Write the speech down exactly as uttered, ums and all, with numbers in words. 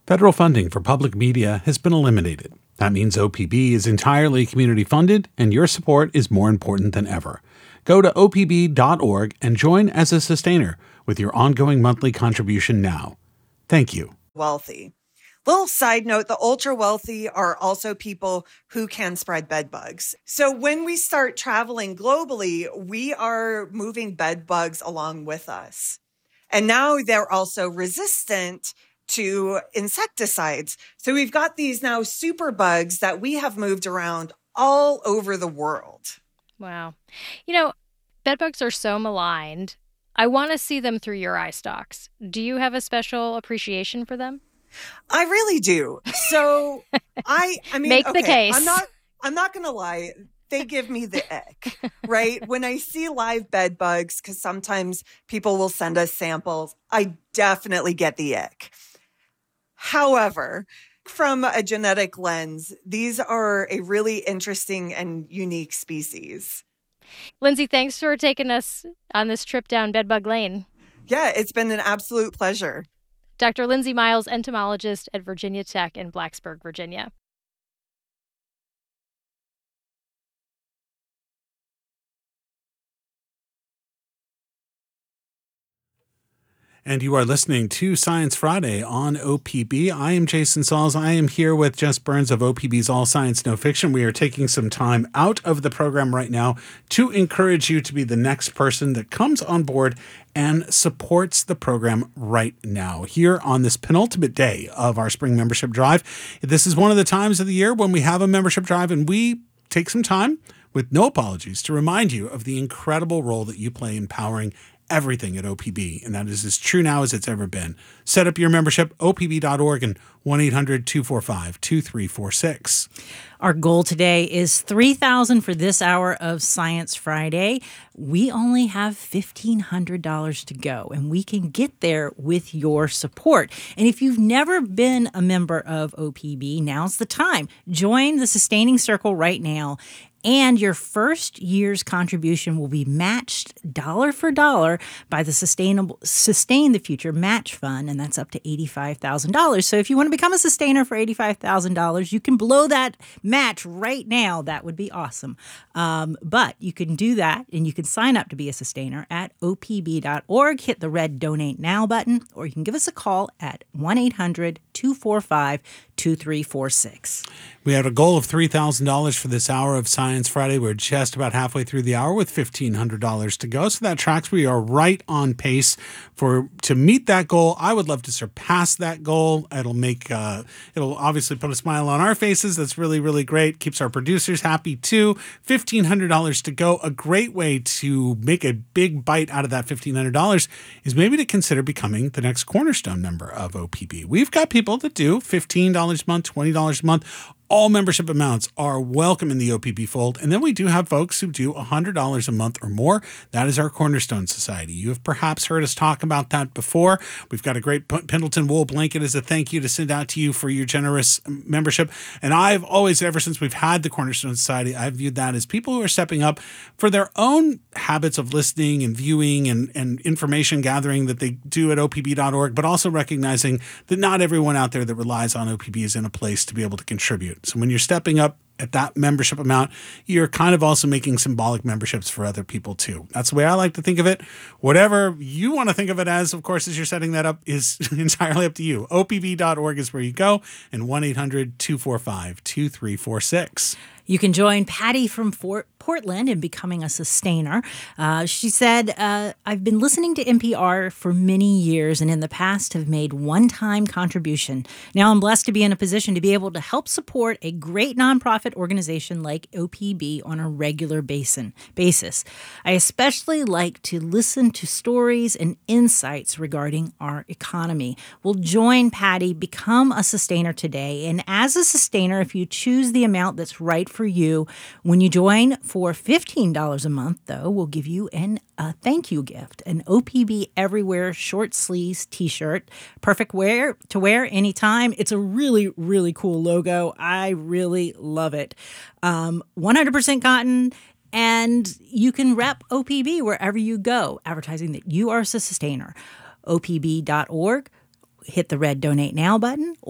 Federal funding for public media has been eliminated. That means O P B is entirely community funded, and your support is more important than ever. Go to O P B dot org and join as a sustainer with your ongoing monthly contribution now. Thank you. Wealthy. Little side note, the ultra wealthy are also people who can spread bed bugs. So when we start traveling globally, we are moving bed bugs along with us. And now they're also resistant to insecticides. So we've got these now super bugs that we have moved around all over the world. Wow. You know, bed bugs are so maligned. I want to see them through your eye stalks. Do you have a special appreciation for them? I really do. So I, I mean, Make okay, the case. I'm not, I'm not going to lie. They give me the ick, right? When I see live bed bugs, because sometimes people will send us samples, I definitely get the ick. However, from a genetic lens, these are a really interesting and unique species. Lindsay, thanks for taking us on this trip down bedbug lane. Yeah, it's been an absolute pleasure. Doctor Lindsay Miles, entomologist at Virginia Tech in Blacksburg, Virginia. And you are listening to Science Friday on O P B. I am Jason Sauls. I am here with Jess Burns of O P B's All Science No Fiction. We are taking some time out of the program right now to encourage you to be the next person that comes on board and supports the program right now. Here on this penultimate day of our spring membership drive, this is one of the times of the year when we have a membership drive and we take some time with no apologies to remind you of the incredible role that you play in powering everything at O P B, and that is as true now as it's ever been. Set up your membership, O P B dot org, and one eight hundred two four five two three four six. Our goal today is three thousand dollars for this hour of Science Friday. We only have fifteen hundred dollars to go, and we can get there with your support. And if you've never been a member of O P B, now's the time. Join the Sustaining Circle right now. And your first year's contribution will be matched dollar for dollar by the Sustainable Sustain the Future Match Fund, and that's up to eighty-five thousand dollars. So if you want to become a sustainer for eighty-five thousand dollars, you can blow that match right now. That would be awesome. Um, but you can do that, and you can sign up to be a sustainer at O P B dot org. Hit the red Donate Now button, or you can give us a call at one eight hundred two four five two three four six. We had a goal of three thousand dollars for this hour of Science Friday. We're just about halfway through the hour with fifteen hundred dollars to go. So that tracks. We are right on pace for to meet that goal. I would love to surpass that goal. It'll make, uh, it'll obviously put a smile on our faces. That's really, really great. Keeps our producers happy too. fifteen hundred dollars to go. A great way to make a big bite out of that fifteen hundred dollars is maybe to consider becoming the next Cornerstone member of O P B. We've got people that do fifteen dollars a month, twenty dollars a month. All membership amounts are welcome in the O P B fold. And then we do have folks who do one hundred dollars a month or more. That is our Cornerstone Society. You have perhaps heard us talk about that before. We've got a great Pendleton wool blanket as a thank you to send out to you for your generous membership. And I've always, ever since we've had the Cornerstone Society, I've viewed that as people who are stepping up for their own habits of listening and viewing and, and information gathering that they do at O P B dot org, but also recognizing that not everyone out there that relies on O P B is in a place to be able to contribute. So when you're stepping up at that membership amount, you're kind of also making symbolic memberships for other people too. That's the way I like to think of it. Whatever you want to think of it as, of course, as you're setting that up is entirely up to you. O P B dot org is where you go, and one eight hundred two four five two three four six. You can join Patty from Fort Portland in becoming a sustainer. Uh, she said, uh, I've been listening to N P R for many years and in the past have made one-time contribution. Now I'm blessed to be in a position to be able to help support a great nonprofit organization like O P B on a regular basin, basis. I especially like to listen to stories and insights regarding our economy. Well, join Patty, become a sustainer today. And as a sustainer, if you choose the amount that's right for you, when you join for fifteen dollars a month, though, we'll give you an a thank you gift, an O P B Everywhere short sleeves t-shirt, perfect wear to wear anytime. It's a really, really cool logo. I really love it. Um, one hundred percent cotton, and you can rep O P B wherever you go, advertising that you are a sustainer. O P B dot org, hit the red Donate Now button,